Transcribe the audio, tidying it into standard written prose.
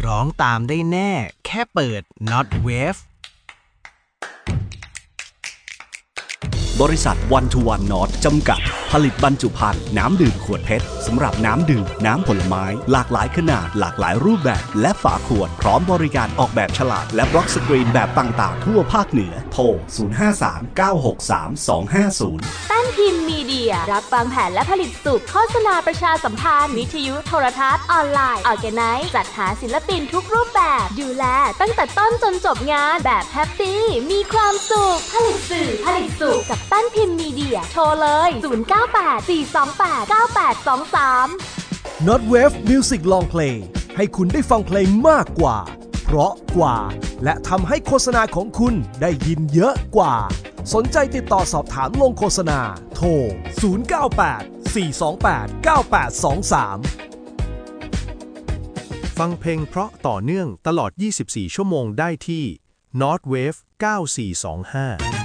ร้องตามได้แน่แค่เปิด Not Wave บริษัท One to One North จำกัดผลิตบรรจุภัณฑ์น้ำดื่มขวดเพชรสำหรับน้ำดื่มน้ำผลไม้หลากหลายขนาดหลากหลายรูปแบบและฝาขวดพร้อมบริการออกแบบฉลากและบล็อกสกรีนแบบต่างๆทั่วภาคเหนือโทร 053-963-250 ตั้นพิมพ์มีเดียรับวางแผนและผลิตสุขโฆษณาประชาสัมพันธ์วิทยุโทรทัศน์ออนไลน์ออร์แกไนซ์จัดหาศิลปินทุกรูปแบบดูแลตั้งแต่ต้นจนจบงานแบบแฮปปี้มีความสุขผลิตสื่อผลิตสุขกับตั้นพิมพ์มีเดียโทรเลย0984289823 Not Wave Music Long Play ให้คุณได้ฟังเพลงมากกว่าเพราะกว่าและทำให้โฆษณาของคุณได้ยินเยอะกว่าสนใจติดต่อสอบถามลงโฆษณาโทร 098-428-9823 ฟังเพลงเพราะต่อเนื่องตลอด 24 ชั่วโมงได้ที่ North Wave 9425